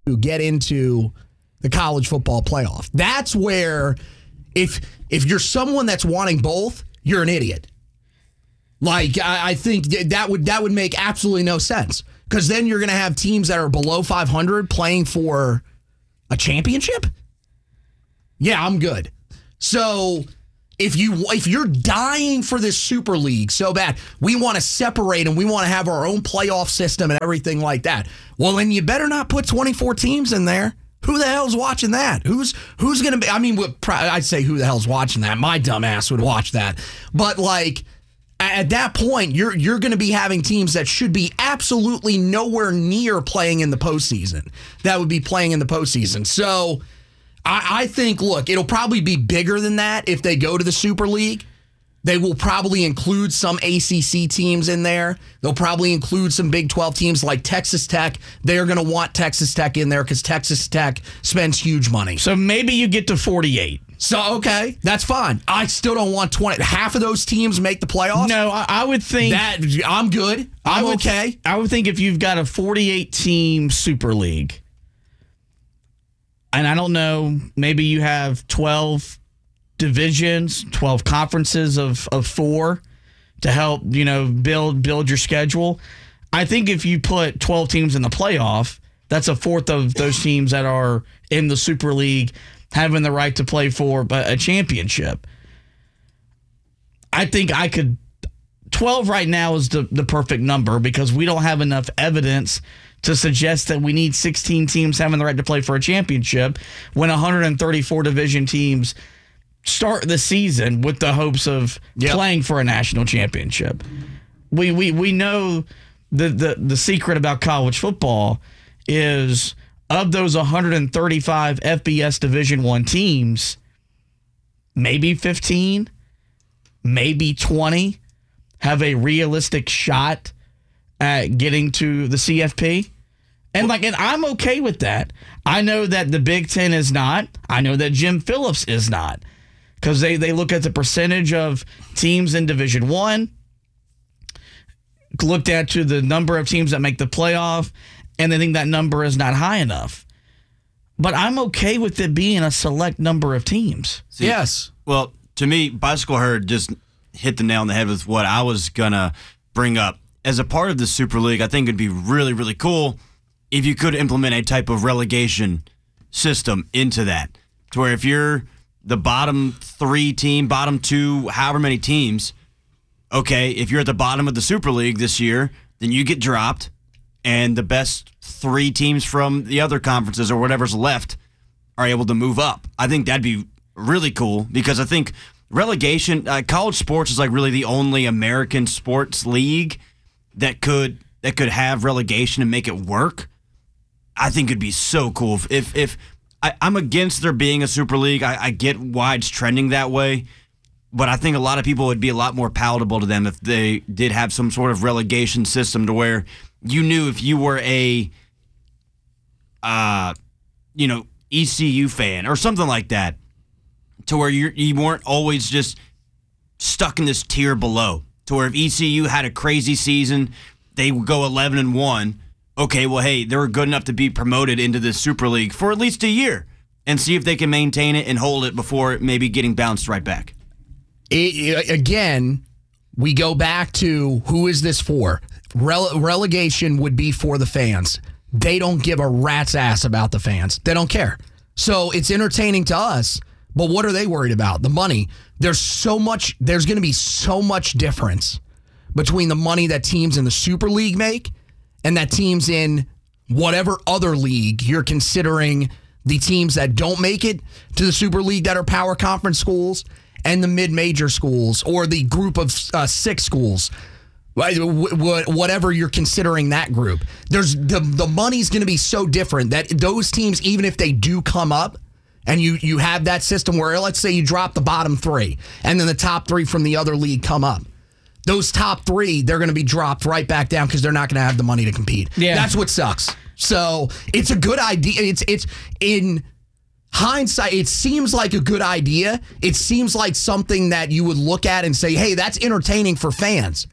to get into the college football playoff. That's where, if you're someone that's wanting both, you're an idiot. Like, I think that would make absolutely no sense, because then you're going to have teams that are below 500 playing for a championship. Yeah, I'm good. So if you're dying for this Super League so bad, we want to separate and we want to have our own playoff system and everything like that. Well, then you better not put 24 teams in there. Who the hell's watching that? Who's going to be? I mean, I'd say who the hell's watching that? My dumb ass would watch that. But like, at that point, you're going to be having teams that should be absolutely nowhere near playing in the postseason. That would be playing in the postseason. So I think, look, it'll probably be bigger than that if they go to the Super League. They will probably include some ACC teams in there. They'll probably include some Big 12 teams like Texas Tech. They're going to want Texas Tech in there because Texas Tech spends huge money. So maybe you get to 48. So, okay, that's fine. I still don't want 20. Half of those teams make the playoffs? No, I would think that I'm good. I'm okay. I would think if you've got a 48-team Super League, and I don't know, maybe you have 12 divisions, 12 conferences of 4 to help, build your schedule. I think if you put 12 teams in the playoff, that's a fourth of those teams that are in the Super League having the right to play for a championship. I think 12 right now is the perfect number, because we don't have enough evidence to suggest that we need 16 teams having the right to play for a championship when 134 division teams start the season with the hopes of playing for a national championship. We know the secret about college football is, of those 135 FBS Division I teams, maybe 15, maybe 20 have a realistic shot at getting to the CFP. And I'm okay with that. I know that the Big Ten is not. I know that Jim Phillips is not. Because they look at the percentage of teams in Division I, looked at to the number of teams that make the playoff, and they think that number is not high enough. But I'm okay with it being a select number of teams. See, yes. Well, to me, Bicycle Herd just hit the nail on the head with what I was going to bring up. As a part of the Super League, I think it'd be really, really cool if you could implement a type of relegation system into that. To where if you're the bottom 3 team, bottom 2, however many teams, okay, if you're at the bottom of the Super League this year, then you get dropped, and the best 3 teams from the other conferences or whatever's left are able to move up. I think that'd be really cool, because I think relegation, college sports is like really the only American sports league that could have relegation and make it work. I think it'd be so cool if I'm against there being a Super League. I get why it's trending that way, but I think a lot of people would be a lot more palatable to them if they did have some sort of relegation system to where you knew if you were a ECU fan or something like that, to where you weren't always just stuck in this tier below, to where if ECU had a crazy season, they would go 11-1. Okay, well, hey, they were good enough to be promoted into this Super League for at least a year and see if they can maintain it and hold it before maybe getting bounced right back. Again, we go back to who is this for? Relegation would be for the fans. They don't give a rat's ass about the fans. They don't care. So it's entertaining to us, but what are they worried about? The money. There's going to be so much difference between the money that teams in the Super League make and that teams in whatever other league you're considering the teams that don't make it to the Super League that are power conference schools and the mid-major schools or the group of 6 schools. Whatever you're considering that group, there's the money's going to be so different that those teams, even if they do come up, and you have that system where, let's say you drop the bottom 3, and then the top 3 from the other league come up, those top 3, they're going to be dropped right back down because they're not going to have the money to compete. Yeah. That's what sucks. So it's a good idea. It's in hindsight, it seems like a good idea. It seems like something that you would look at and say, hey, that's entertaining for fans.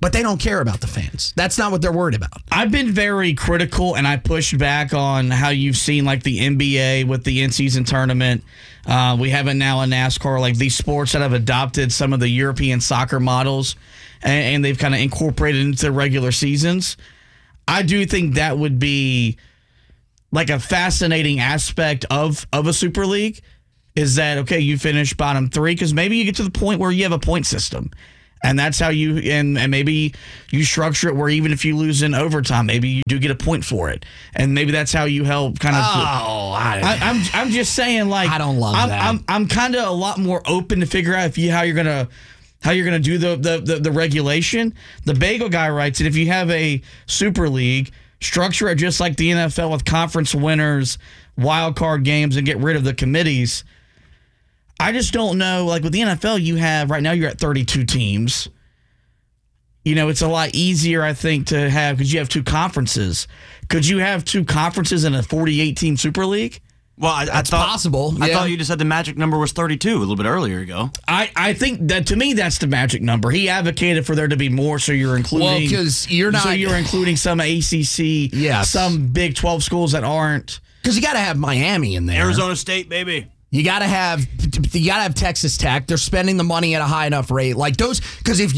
But they don't care about the fans. That's not what they're worried about. I've been very critical, and I pushed back on how you've seen like the NBA with the in-season tournament. We have it now in NASCAR, like these sports that have adopted some of the European soccer models, and they've kind of incorporated into their regular seasons. I do think that would be like a fascinating aspect of a Super League, is that, okay, you finish bottom three, because maybe you get to the point where you have a point system. And that's how you, and maybe you structure it where even if you lose in overtime, maybe you do get a point for it. And maybe that's how you help kind of. I'm just saying, like, I don't love that. I'm kind of a lot more open to figure out how you're gonna do the regulation. The Bagel guy writes that if you have a Super League, structure it just like the NFL with conference winners, wild card games, and get rid of the committees. I just don't know. Like with the NFL, you have right now you're at 32 teams. You know, it's a lot easier, I think, to have because you have two conferences. Could you have two conferences in a 48-team Super League? Well, I thought possible. I thought you just said the magic number was 32 a little bit earlier ago. I think that to me that's the magic number. He advocated for there to be more, so you're including. Well, because you're including some ACC, some Big 12 schools that aren't. Because you got to have Miami in there. Arizona State, baby. You gotta have Texas Tech. They're spending the money at a high enough rate, like those. Because if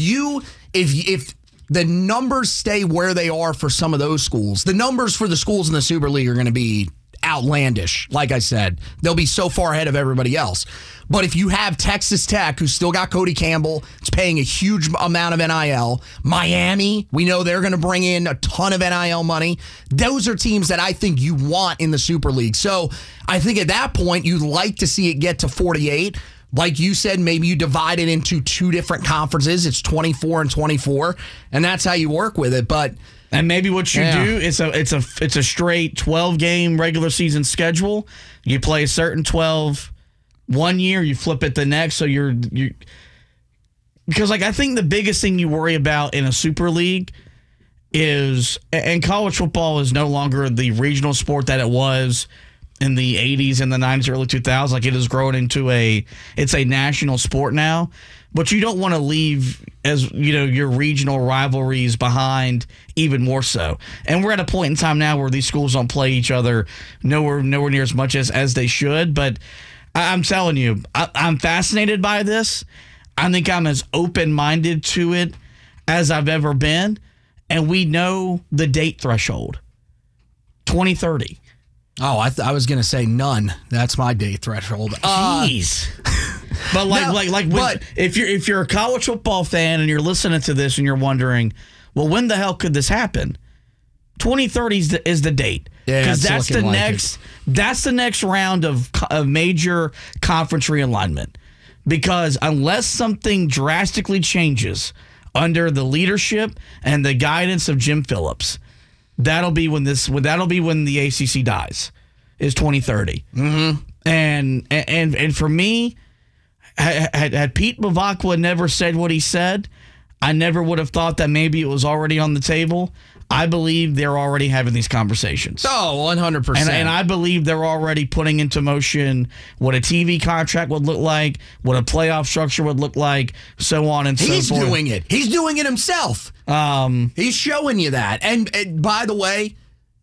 the numbers stay where they are for some of those schools, the numbers for the schools in the Super League are going to be outlandish. Like I said, they'll be so far ahead of everybody else. But if you have Texas Tech, who's still got Cody Campbell, it's paying a huge amount of NIL. Miami, we know they're going to bring in a ton of NIL money. Those are teams that I think you want in the Super League. So I think at that point, you'd like to see it get to 48. Like you said, maybe you divide it into two different conferences. It's 24 and 24, and that's how you work with it. And maybe what you do is it's a straight 12-game regular season schedule. You play a certain 12 one year, you flip it the next. So you because like I think the biggest thing you worry about in a Super League is, and college football is no longer the regional sport that it was in the 80s and the 90s, early 2000s. Like it has grown into it's a national sport now. But you don't want to leave, as you know, your regional rivalries behind even more so. And we're at a point in time now where these schools don't play each other nowhere near as much as they should. But I'm telling you, I'm fascinated by this. I think I'm as open-minded to it as I've ever been. And we know the date threshold, 2030. Oh, I was going to say none. That's my date threshold. Jeez. But if you're a college football fan and you're listening to this and you're wondering, well, when the hell could this happen? 2030 is the date. Yeah, because that's the next round of major conference realignment. Because unless something drastically changes under the leadership and the guidance of Jim Phillips, that'll be when the ACC dies. Is 2030. Mm-hmm. And for me, had Pete Bavacqua never said what he said, I never would have thought that maybe it was already on the table. I believe they're already having these conversations. Oh, 100%. And I believe they're already putting into motion what a TV contract would look like, what a playoff structure would look like, so on and so forth. He's doing it. He's doing it himself. He's showing you that. And by the way,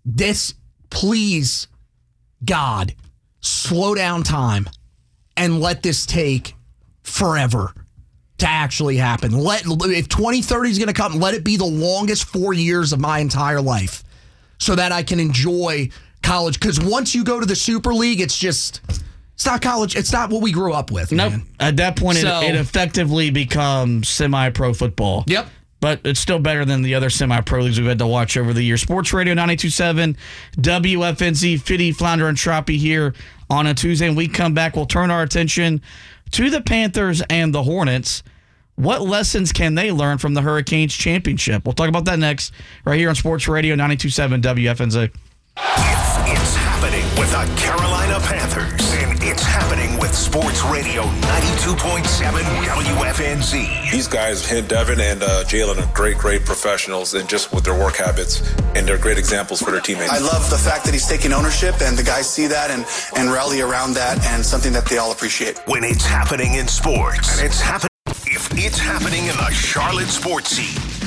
please, God, slow down time and let this take forever to actually happen. If 2030 is going to come, let it be the longest 4 years of my entire life so that I can enjoy college. Because once you go to the Super League, it's not college. It's not what we grew up with. Nope. Man. At that point, it effectively becomes semi-pro football. Yep. But it's still better than the other semi-pro leagues we've had to watch over the years. Sports Radio 92.7, WFNZ, Fitty, Flounder, and Troppy here on a Tuesday. And we come back, we'll turn our attention to the Panthers and the Hornets. What lessons can they learn from the Hurricanes championship? We'll talk about that next, right here on Sports Radio 92.7 WFNZ. It's happening with the Carolina Panthers, and it's happening with Sports Radio 92.7 WFNZ. These guys, Devin and Jalen, are great professionals, and just with their work habits, and they're great examples for their teammates. I love the fact that he's taking ownership, and the guys see that and rally around that, and something that they all appreciate. When it's happening in sports, and it's happening. If it's happening in the Charlotte sports scene,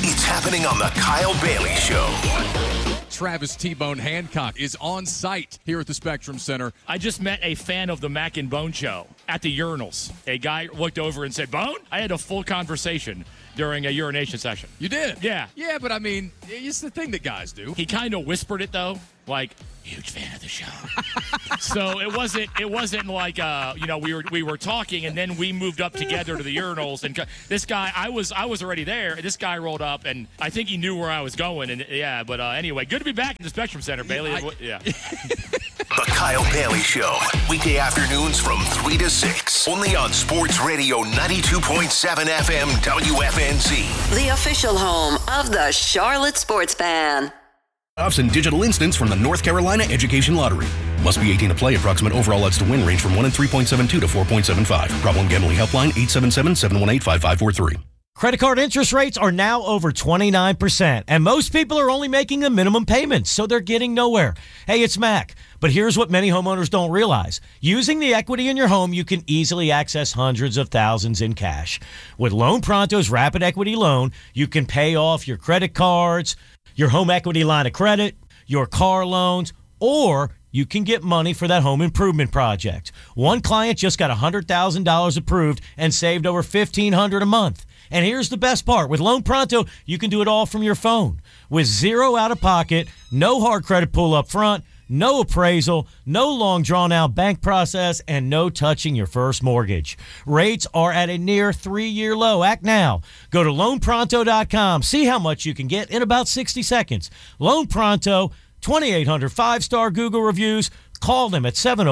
It's happening on the Kyle Bailey Show. Travis T-Bone Hancock is on site here at the Spectrum Center. I just met a fan of the Mac and Bone show at the urinals. A guy looked over and said, "Bone?" I had a full conversation during a urination session. You did? Yeah. Yeah, but I mean, it's the thing that guys do. He kind of whispered it, though, like, "Huge fan of the show." So it wasn't like we were talking and then we moved up together to the urinals, and this guy, I was already there. This guy rolled up and I think he knew where I was going, and anyway, good to be back in the Spectrum Center, Bailey. Yeah. The Kyle Bailey Show, weekday afternoons from 3 to 6, only on Sports Radio 92.7 FM WFNZ. The official home of the Charlotte Sports Fan. And digital instance from the North Carolina Education Lottery. Must be 18 to play. Approximate overall odds to win range from 1 in 3.72 to 4.75. Problem gambling helpline 877-718-5543. Credit card interest rates are now over 29%, and most people are only making the minimum payments, so they're getting nowhere. Hey, it's Mac, but here's what many homeowners don't realize. Using the equity in your home, you can easily access hundreds of thousands in cash. With Loan Pronto's Rapid Equity Loan, you can pay off your credit cards, your home equity line of credit, your car loans, or you can get money for that home improvement project. One client just got $100,000 approved and saved over $1,500 a month. And here's the best part. With Loan Pronto, you can do it all from your phone. With zero out-of-pocket, no hard credit pull up front, no appraisal, no long drawn-out bank process, and no touching your first mortgage. Rates are at a near 3-year low. Act now. Go to loanpronto.com. See how much you can get in about 60 seconds. Loan Pronto, 2,800 5-star Google reviews. Call them at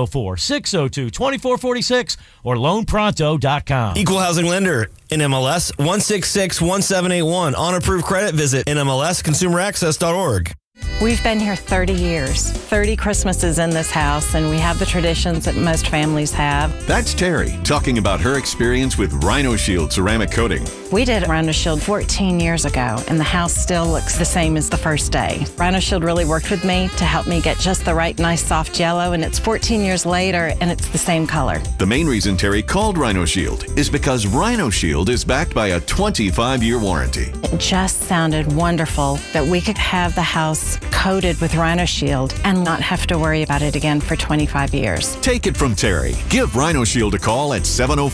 704-602-2446 or loanpronto.com. Equal housing lender, NMLS 1661781. On approved credit, visit NMLSconsumeraccess.org. We've been here 30 years, 30 Christmases in this house, and we have the traditions that most families have. That's Terry talking about her experience with Rhino Shield ceramic coating. We did Rhino Shield 14 years ago, and the house still looks the same as the first day. Rhino Shield really worked with me to help me get just the right nice soft yellow, and it's 14 years later, and it's the same color. The main reason Terry called Rhino Shield is because Rhino Shield is backed by a 25-year warranty. It just sounded wonderful that we could have the house coated with Rhino Shield and not have to worry about it again for 25 years. Take it from Terry. Give Rhino Shield a call at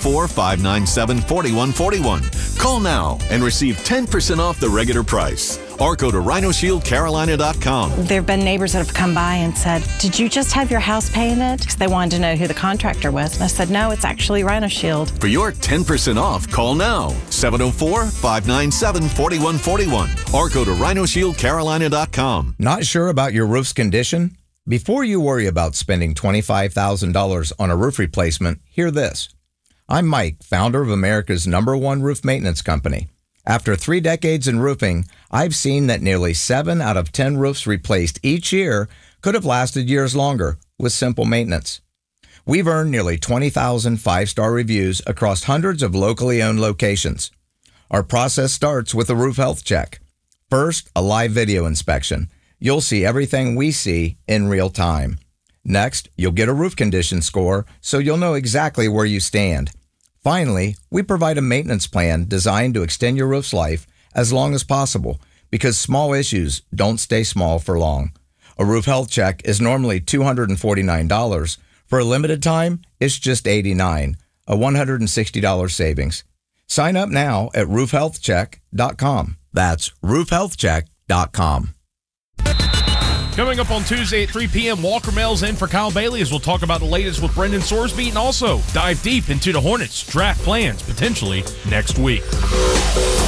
704-597-4141. Call now and receive 10% off the regular price. Or go to RhinoShieldCarolina.com. There have been neighbors that have come by and said, "Did you just have your house painted?" Because they wanted to know who the contractor was. And I said, "No, it's actually Rhino Shield." For your 10% off, call now. 704-597-4141. Or go to RhinoShieldCarolina.com. Not sure about your roof's condition? Before you worry about spending $25,000 on a roof replacement, hear this. I'm Mike, founder of America's #1 roof maintenance company. After 3 decades in roofing, I've seen that nearly 7 out of 10 roofs replaced each year could have lasted years longer with simple maintenance. We've earned nearly 20,000 5-star reviews across hundreds of locally owned locations. Our process starts with a roof health check. First, a live video inspection. You'll see everything we see in real time. Next, you'll get a roof condition score so you'll know exactly where you stand. Finally, we provide a maintenance plan designed to extend your roof's life as long as possible because small issues don't stay small for long. A roof health check is normally $249. For a limited time, it's just $89, a $160 savings. Sign up now at roofhealthcheck.com. That's roofhealthcheck.com. Coming up on Tuesday at 3 p.m., Walker Mel's in for Kyle Bailey as we'll talk about the latest with Brendan Sorsby and also dive deep into the Hornets' draft plans potentially next week.